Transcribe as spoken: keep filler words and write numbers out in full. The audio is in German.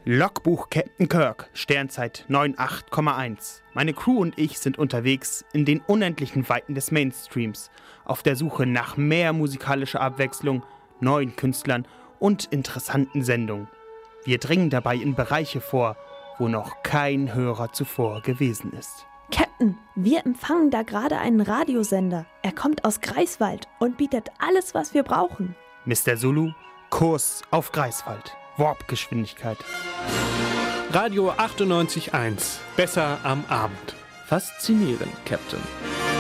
Logbuch Captain Kirk, Sternzeit neun acht Komma eins. Meine Crew und ich sind unterwegs in den unendlichen Weiten des Mainstreams, auf der Suche nach mehr musikalischer Abwechslung, neuen Künstlern und interessanten Sendungen. Wir dringen dabei in Bereiche vor, wo noch kein Hörer zuvor gewesen ist. Captain, wir empfangen da gerade einen Radiosender. Er kommt aus Greifswald und bietet alles, was wir brauchen. Mister Zulu, Kurs auf Greifswald. Warp-Geschwindigkeit. Radio achtundneunzig Komma eins. Besser am Abend. Faszinierend, Captain.